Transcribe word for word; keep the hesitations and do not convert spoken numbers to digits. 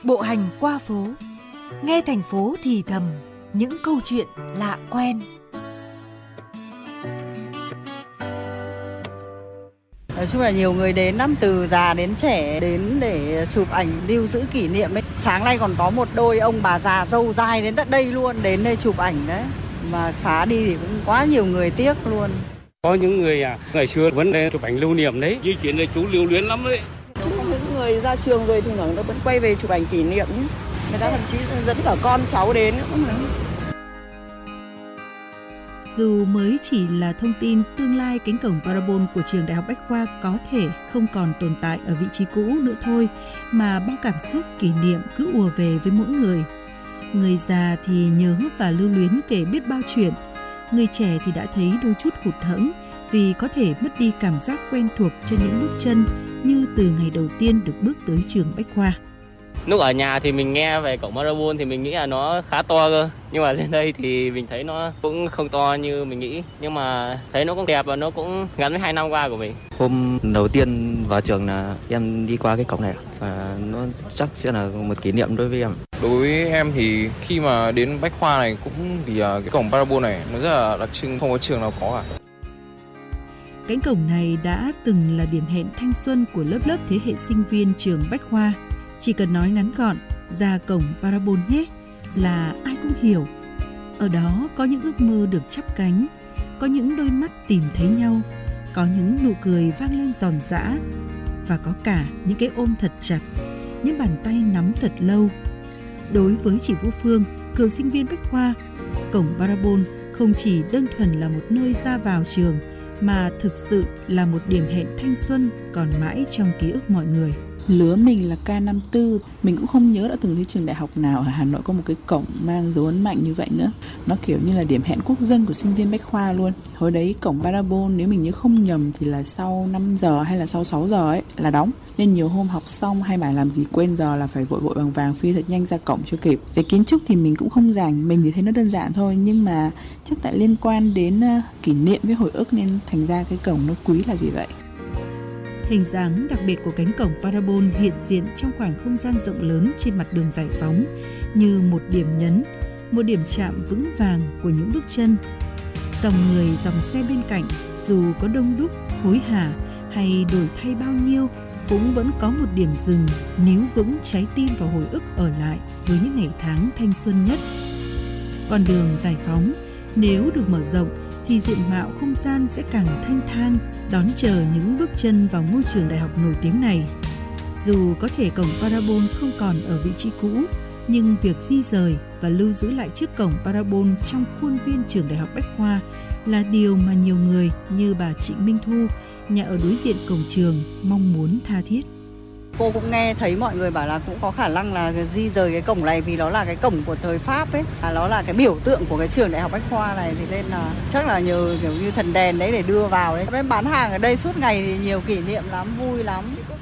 Bộ hành qua phố, nghe thành phố thì thầm những câu chuyện lạ quen. Nói chung là nhiều người đến lắm, từ già đến trẻ đến để chụp ảnh lưu giữ kỷ niệm ấy. Sáng nay còn có một đôi ông bà già râu dài đến tận đây luôn, đến đây chụp ảnh đấy. Mà phá đi thì cũng quá nhiều người tiếc luôn. Có những người à, ngày xưa vẫn lên chụp ảnh lưu niệm đấy, di chuyển này chú lưu luyến lắm đấy. Chứ không những người ra trường rồi thì nó vẫn quay về chụp ảnh kỷ niệm. Người ta thậm chí dẫn cả con cháu đến nữa. Dù mới chỉ là thông tin tương lai cánh cổng Parabon của trường Đại học Bách Khoa có thể không còn tồn tại ở vị trí cũ nữa thôi, mà bao cảm xúc kỷ niệm cứ ùa về với mỗi người. Người già thì nhớ và lưu luyến kể biết bao chuyện, người trẻ thì đã thấy đôi chút hụt hẫng vì có thể mất đi cảm giác quen thuộc cho những bước chân như từ ngày đầu tiên được bước tới trường Bách Khoa. Lúc ở nhà thì mình nghe về cổng Parabon thì mình nghĩ là nó khá to cơ. Nhưng mà lên đây thì mình thấy nó cũng không to như mình nghĩ. Nhưng mà thấy nó cũng đẹp và nó cũng gắn với hai năm qua của mình. Hôm đầu tiên vào trường là em đi qua cái cổng này và nó chắc sẽ là một kỷ niệm đối với em. Đối với em thì khi mà đến Bách Khoa này cũng vì cái cổng Parabon này nó rất là đặc trưng, không có trường nào có cả. Cánh cổng này đã từng là điểm hẹn thanh xuân của lớp lớp thế hệ sinh viên trường Bách Khoa. Chỉ cần nói ngắn gọn, ra cổng Parabon nhé, là ai cũng hiểu. Ở đó có những ước mơ được chắp cánh, có những đôi mắt tìm thấy nhau, có những nụ cười vang lên giòn giã, và có cả những cái ôm thật chặt, những bàn tay nắm thật lâu. Đối với chị Vũ Phương, cựu sinh viên Bách Khoa, cổng Parabon không chỉ đơn thuần là một nơi ra vào trường, mà thực sự là một điểm hẹn thanh xuân còn mãi trong ký ức mọi người. Lứa mình là K năm tư, mình cũng không nhớ đã từng thấy trường đại học nào ở Hà Nội có một cái cổng mang dấu ấn mạnh như vậy nữa. Nó kiểu như là điểm hẹn quốc dân của sinh viên Bách Khoa luôn. Hồi đấy cổng Parabon nếu mình nhớ không nhầm thì là sau năm giờ hay là sau sáu giờ ấy là đóng. Nên nhiều hôm học xong hay bài làm gì quên giờ là phải vội vội vàng vàng phi thật nhanh ra cổng cho kịp. Về kiến trúc thì mình cũng không rành, mình thì thấy nó đơn giản thôi. Nhưng mà chắc tại liên quan đến uh, kỷ niệm với hồi ức nên thành ra cái cổng nó quý là vì vậy. Hình dáng đặc biệt của cánh cổng Parabon hiện diện trong khoảng không gian rộng lớn trên mặt đường Giải Phóng như một điểm nhấn, một điểm chạm vững vàng của những bước chân. Dòng người, dòng xe bên cạnh dù có đông đúc, hối hả hay đổi thay bao nhiêu cũng vẫn có một điểm dừng níu vững trái tim và hồi ức ở lại với những ngày tháng thanh xuân nhất. Con đường Giải Phóng nếu được mở rộng thì diện mạo không gian sẽ càng thanh thang, đón chờ những bước chân vào ngôi trường đại học nổi tiếng này. Dù có thể cổng Parabon không còn ở vị trí cũ, nhưng việc di rời và lưu giữ lại chiếc cổng Parabon trong khuôn viên trường đại học Bách Khoa là điều mà nhiều người như bà Trịnh Minh Thu, nhà ở đối diện cổng trường, mong muốn tha thiết. Cô cũng nghe thấy mọi người bảo là cũng có khả năng là di rời cái cổng này vì nó là cái cổng của thời Pháp ấy, à, nó là cái biểu tượng của cái trường đại học Bách Khoa này, thì nên là chắc là nhờ kiểu như thần đèn đấy để đưa vào đấy. Bán hàng ở đây suốt ngày thì nhiều kỷ niệm lắm, vui lắm.